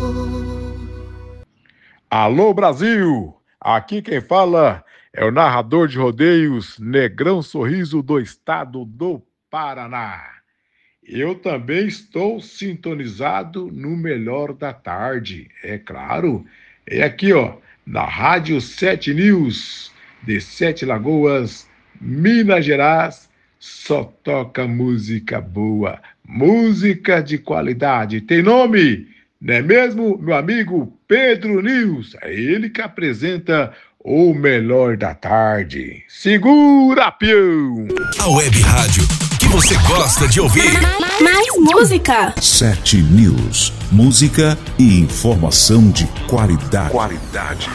Alô Brasil, aqui quem fala é o narrador de rodeios Negrão Sorriso do estado do Paraná. Eu também estou sintonizado no melhor da tarde, é claro, é aqui na Rádio 7 News de Sete Lagoas, Minas Gerais, só toca música boa, música de qualidade, tem nome? Não é mesmo, meu amigo Pedro News? É ele que apresenta o melhor da tarde. Segura, peão! A web rádio que você gosta de ouvir. Mais música. 7 News. Música e informação de qualidade.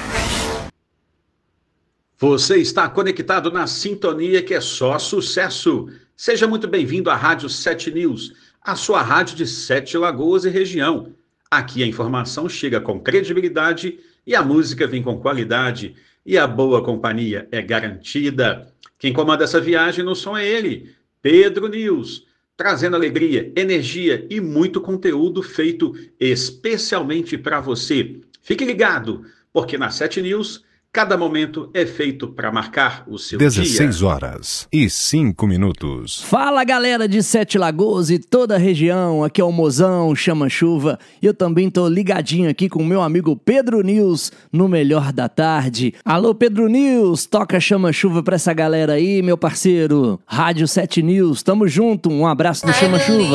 Você está conectado na sintonia que é só sucesso. Seja muito bem-vindo à Rádio 7 News, a sua rádio de Sete Lagoas e região. Aqui a informação chega com credibilidade e a música vem com qualidade e a boa companhia é garantida. Quem comanda essa viagem no som é ele, Pedro News, trazendo alegria, energia e muito conteúdo feito especialmente para você. Fique ligado, porque na 7 News cada momento é feito para marcar o seu 16 horas e 5 minutos. Fala galera de Sete Lagoas e toda a região, aqui é o Mozão, Chama-Chuva, e eu também tô ligadinho aqui com o meu amigo Pedro News no melhor da tarde. Alô Pedro News, toca Chama-Chuva pra essa galera aí, meu parceiro. Rádio 7 News, tamo junto, um abraço do Chama-Chuva.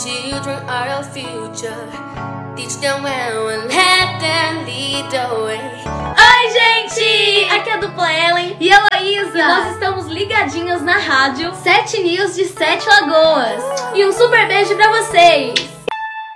Oi, gente! Aqui é a dupla Ellen e eu, a Isa. E nós estamos ligadinhos na rádio 7 News de Sete Lagoas. E um super beijo pra vocês!